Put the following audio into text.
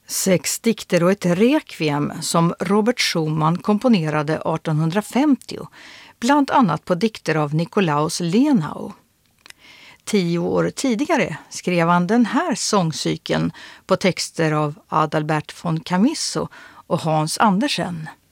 6 dikter och ett requiem som Robert Schumann komponerade 1850, bland annat på dikter av Nikolaus Lenau. 10 år tidigare skrev han den här sångcykeln på texter av Adalbert von Chamisso och Hans Andersen.